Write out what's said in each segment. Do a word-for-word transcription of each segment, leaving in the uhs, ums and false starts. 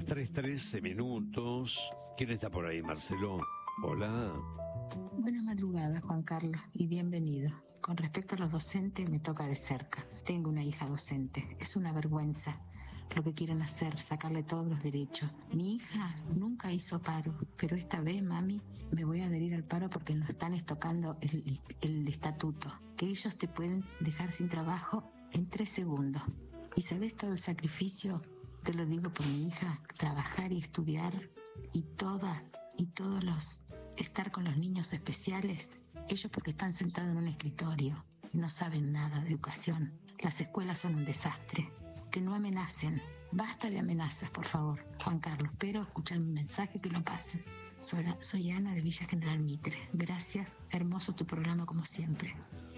las tres trece minutos. ¿Quién está por ahí, Marcelo? Hola. Buenas madrugadas, Juan Carlos, y bienvenido. Con respecto a los docentes, me toca de cerca. Tengo una hija docente. Es una vergüenza lo que quieren hacer, sacarle todos los derechos. Mi hija nunca hizo paro, pero esta vez, mami, me voy a adherir al paro porque nos están estocando el, el estatuto, que ellos te pueden dejar sin trabajo en tres segundos. ¿Y sabes todo el sacrificio? Te lo digo por mi hija, trabajar y estudiar y toda, y todos los, estar con los niños especiales, ellos porque están sentados en un escritorio y no saben nada de educación. Las escuelas son un desastre. Que no amenacen. Basta de amenazas, por favor, Juan Carlos. Espero escuchar mi mensaje, que lo pases. Soy, soy Ana de Villa General Mitre. Gracias. Hermoso tu programa como siempre.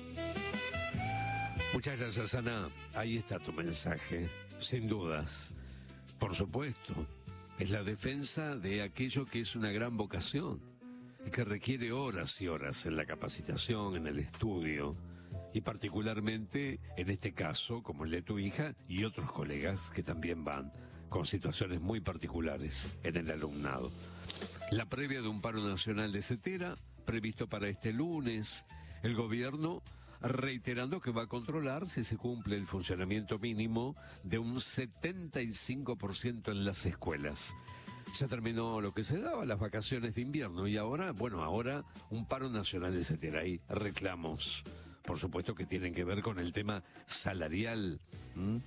Muchas gracias, Ana. Ahí está tu mensaje, sin dudas. Por supuesto, es la defensa de aquello que es una gran vocación y que requiere horas y horas en la capacitación, en el estudio, y particularmente en este caso, como el de tu hija y otros colegas que también van con situaciones muy particulares en el alumnado. La previa de un paro nacional de Cetera, previsto para este lunes, el gobierno reiterando que va a controlar si se cumple el funcionamiento mínimo de un setenta y cinco por ciento en las escuelas. Ya terminó lo que se daba, las vacaciones de invierno, y ahora, bueno, ahora un paro nacional de Cetera. Hay reclamos, por supuesto, que tienen que ver con el tema salarial. ¿Mm?